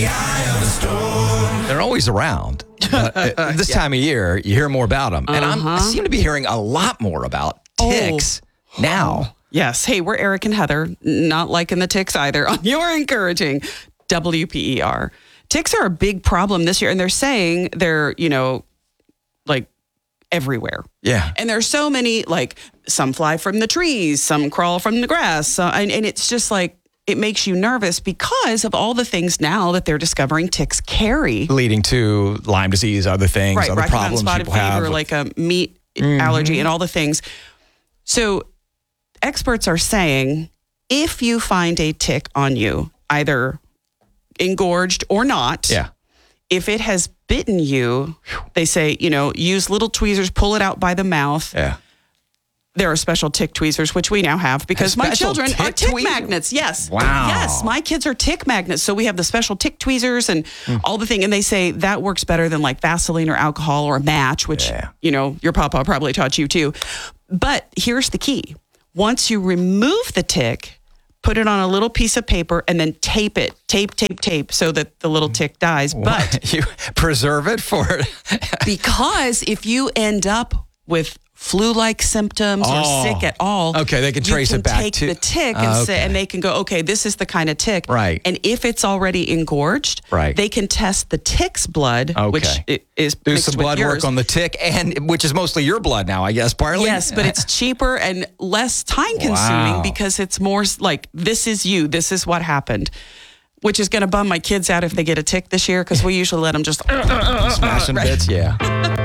They're always around. This time of year, you hear more about them. And I seem to be hearing a lot more about ticks now. Yes. Hey, we're Eric and Heather, not liking the ticks either. You're encouraging WPER. Ticks are a big problem this year, and they're saying they're, like everywhere. Yeah. And there's so many, like some fly from the trees, some crawl from the grass. And it's just like, it makes you nervous because of all the things now that they're discovering ticks carry. Leading to Lyme disease, other things, right, other Rocky problems Mountain people spotted have. fever, like a meat allergy and all the things. So experts are saying if you find a tick on you, either engorged or not, if it has bitten you, they say, use little tweezers, pull it out by the mouth. Yeah. There are special tick tweezers, which we now have because my children are tick magnets. Yes. Wow. Yes, my kids are tick magnets. So we have the special tick tweezers and all the thing. And they say that works better than like Vaseline or alcohol or a match, which, your papa probably taught you too. But here's the key. Once you remove the tick, put it on a little piece of paper and then tape it. Tape so that the little tick dies. But you preserve it for because if you end up with flu-like symptoms or sick at all, they can trace it back to to the tick and say, and they can go, okay, this is the kind of tick. Right. And if it's already engorged, they can test the tick's blood, which is do mixed some with blood yours. work on the tick, and which is mostly your blood now, I guess, partly. Yes, but it's cheaper and less time-consuming because it's more like, this is you, this is what happened. Which is going to bum my kids out if they get a tick this year because we usually let them just smashing bits. Yeah.